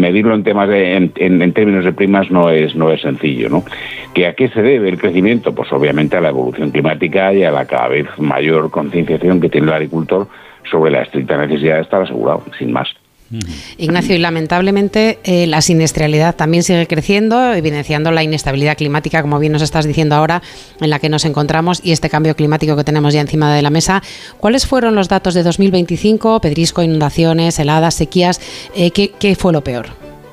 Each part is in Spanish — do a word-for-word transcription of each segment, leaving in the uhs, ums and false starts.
medirlo en temas de, en, en, en términos de primas no es no es sencillo, ¿no? ¿Que a qué se debe el crecimiento? Pues obviamente a la evolución climática y a la cada vez mayor concienciación que tiene el agricultor sobre la estricta necesidad de estar asegurado, sin más. Ignacio, y lamentablemente eh, la siniestralidad también sigue creciendo, evidenciando la inestabilidad climática, como bien nos estás diciendo ahora, en la que nos encontramos y este cambio climático que tenemos ya encima de la mesa. ¿Cuáles fueron los datos de dos mil veinticinco? Pedrisco, inundaciones, heladas, sequías. Eh, ¿qué, ¿Qué fue lo peor?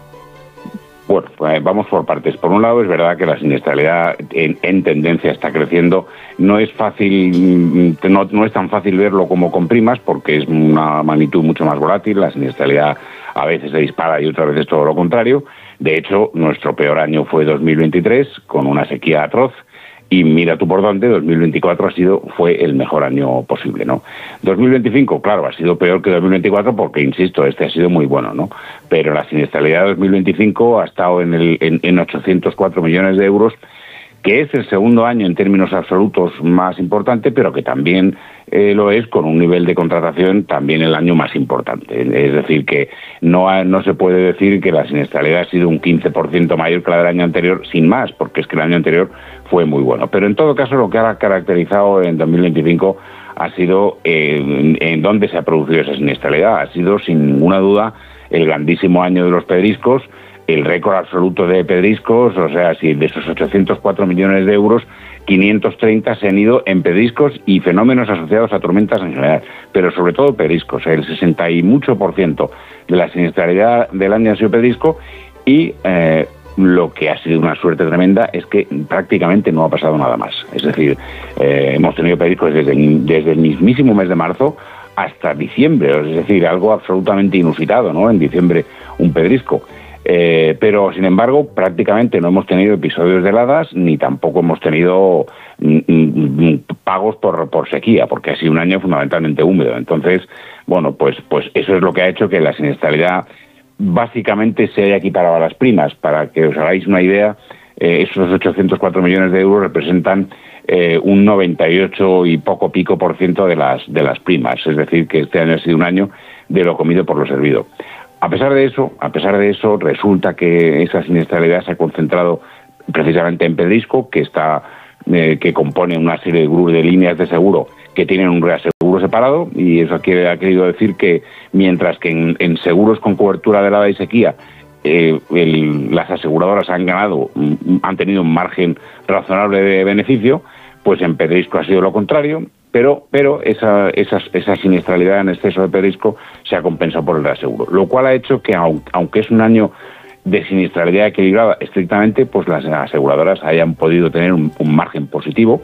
Bueno, pues vamos por partes. Por un lado, es verdad que la siniestralidad en, en tendencia está creciendo. No es fácil, no, no es tan fácil verlo como con primas, porque es una magnitud mucho más volátil. La siniestralidad a veces se dispara y otras veces todo lo contrario. De hecho, nuestro peor año fue dos mil veintitrés, con una sequía atroz. Y mira tú por dónde, dos mil veinticuatro ha sido, fue el mejor año posible, ¿no? dos mil veinticinco, claro, ha sido peor que dos mil veinticuatro porque, insisto, este ha sido muy bueno, ¿no? Pero la siniestralidad de dos mil veinticinco ha estado en, el, en, en ochocientos cuatro millones de euros, que es el segundo año en términos absolutos más importante, pero que también eh, lo es con un nivel de contratación también el año más importante. Es decir, que no, ha, no se puede decir que la siniestralidad ha sido un quince por ciento mayor que la del año anterior, sin más, porque es que el año anterior fue muy bueno. Pero en todo caso, lo que ha caracterizado en dos mil veinticinco ha sido eh, en, en dónde se ha producido esa siniestralidad. Ha sido, sin ninguna duda, el grandísimo año de los pedriscos, el récord absoluto de pedriscos, o sea, si de esos ochocientos cuatro millones de euros, quinientos treinta se han ido en pedriscos y fenómenos asociados a tormentas en general, pero sobre todo pedriscos. El sesenta y mucho por ciento de la siniestralidad del año ha sido pedrisco y eh, lo que ha sido una suerte tremenda es que prácticamente no ha pasado nada más. Es decir, eh, hemos tenido pedriscos desde, desde el mismísimo mes de marzo hasta diciembre, es decir, algo absolutamente inusitado, ¿no? En diciembre un pedrisco. Eh, pero, sin embargo, prácticamente no hemos tenido episodios de heladas ni tampoco hemos tenido mm, mm, pagos por, por sequía, porque ha sido un año fundamentalmente húmedo. Entonces, bueno, pues, pues eso es lo que ha hecho que la siniestralidad básicamente se haya equiparado a las primas. Para que os hagáis una idea, eh, esos ochocientos cuatro millones de euros representan eh, un noventa y ocho y poco pico por ciento de las, de las primas. Es decir, que este año ha sido un año de lo comido por lo servido. A pesar de eso, a pesar de eso, resulta que esa siniestralidad se ha concentrado precisamente en pedrisco, que está, eh, que compone una serie de, de líneas de seguro que tienen un reaseguro separado, y eso quiere, ha querido decir que mientras que en, en seguros con cobertura de helada y sequía eh, el, las aseguradoras han ganado, han tenido un margen razonable de beneficio, pues en pedrisco ha sido lo contrario. Pero, pero esa, esa, esa siniestralidad en exceso de pedrisco se ha compensado por el reaseguro, lo cual ha hecho que, aunque es un año de siniestralidad equilibrada estrictamente, pues las aseguradoras hayan podido tener un, un margen positivo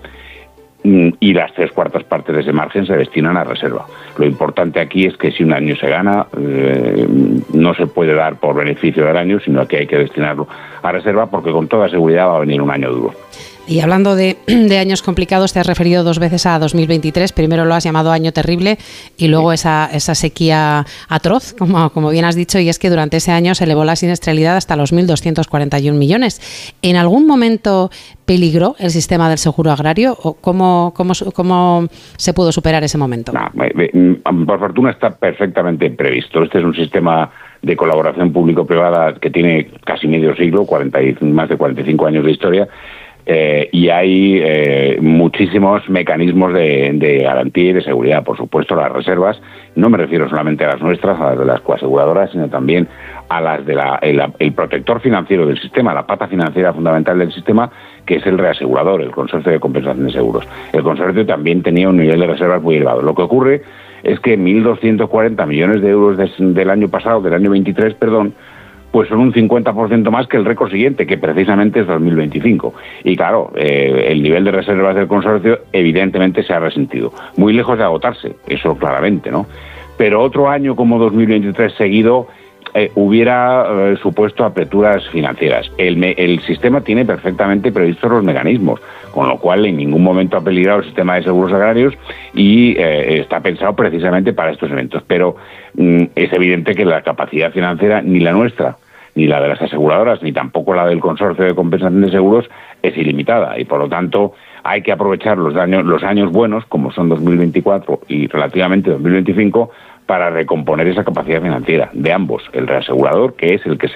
y las tres cuartas partes de ese margen se destinan a reserva. Lo importante aquí es que si un año se gana, eh, no se puede dar por beneficio del año, sino que hay que destinarlo a reserva, porque con toda seguridad va a venir un año duro. Y hablando de, de años complicados, te has referido dos veces a dos mil veintitrés. Primero lo has llamado año terrible y luego esa, esa sequía atroz, como, como bien has dicho, y es que durante ese año se elevó la siniestralidad hasta los mil doscientos cuarenta y un millones. ¿En algún momento peligró el sistema del seguro agrario o cómo, cómo, cómo se pudo superar ese momento? No, por fortuna está perfectamente previsto. Este es un sistema de colaboración público-privada que tiene casi medio siglo, cuarenta y, más de cuarenta y cinco años de historia. Eh, y hay eh, muchísimos mecanismos de, de garantía y de seguridad. Por supuesto, las reservas, no me refiero solamente a las nuestras, a las de las coaseguradoras, sino también a las de la, el, el protector financiero del sistema, la pata financiera fundamental del sistema, que es el reasegurador, el Consorcio de Compensación de Seguros. El consorcio también tenía un nivel de reservas muy elevado. Lo que ocurre es que mil doscientos cuarenta millones de euros de, del año pasado, del año veintitrés, perdón, pues son un cincuenta por ciento más que el récord siguiente, que precisamente es dos mil veinticinco. Y claro, eh, el nivel de reservas del consorcio evidentemente se ha resentido. Muy lejos de agotarse, eso claramente, ¿no? Pero otro año como dos mil veintitrés seguido eh, hubiera eh, supuesto aperturas financieras. El, me, el sistema tiene perfectamente previstos los mecanismos, con lo cual en ningún momento ha peligrado el sistema de seguros agrarios y eh, está pensado precisamente para estos eventos. Pero mm, es evidente que la capacidad financiera, ni la nuestra, ni la de las aseguradoras, ni tampoco la del Consorcio de Compensación de Seguros, es ilimitada, y por lo tanto hay que aprovechar los años, los años buenos, como son dos mil veinticuatro y relativamente dos mil veinticinco, para recomponer esa capacidad financiera de ambos, el reasegurador, que es el que se